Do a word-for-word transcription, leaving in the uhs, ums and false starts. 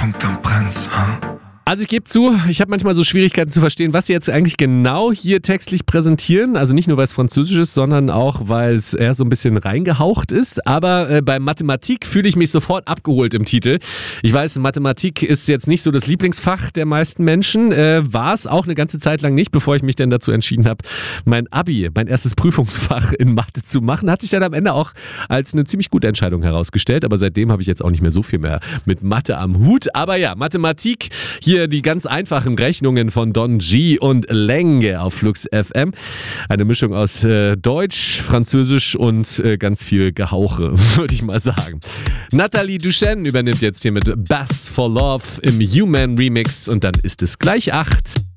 comme Prince, hein? Also ich gebe zu, ich habe manchmal so Schwierigkeiten zu verstehen, was sie jetzt eigentlich genau hier textlich präsentieren. Also nicht nur, weil es Französisch ist, sondern auch, weil es eher so ein bisschen reingehaucht ist. Aber äh, bei Mathematik fühle ich mich sofort abgeholt im Titel. Ich weiß, Mathematik ist jetzt nicht so das Lieblingsfach der meisten Menschen. Äh, war es auch eine ganze Zeit lang nicht, bevor ich mich dann dazu entschieden habe, mein Abi, mein erstes Prüfungsfach in Mathe zu machen. Hat sich dann am Ende auch als eine ziemlich gute Entscheidung herausgestellt. Aber seitdem habe ich jetzt auch nicht mehr so viel mehr mit Mathe am Hut. Aber ja, Mathematik, hier die ganz einfachen Rechnungen von Don G und Lenge auf Flux F M. Eine Mischung aus äh, Deutsch, Französisch und äh, ganz viel Gehauche, würde ich mal sagen. Nathalie Duchenne übernimmt jetzt hier mit Bass for Love im Human Remix und dann ist es gleich acht.